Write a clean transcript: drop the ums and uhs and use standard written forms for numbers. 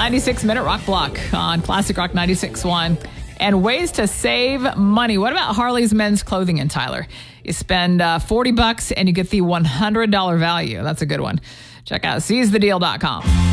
96-minute rock block on Classic Rock 96.1. And ways to save money. What about Harley's men's clothing in Tyler? You spend $40 and you get the $100 value. That's a good one. Check out seizethedeal.com.